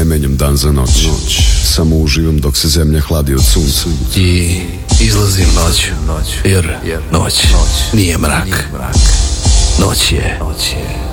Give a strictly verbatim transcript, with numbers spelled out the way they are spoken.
ne menjam dan za noć, noć. Samo uživam dok se zemlja hladi od sunca. I izlazim noć, jer noć nije mrak. Noć je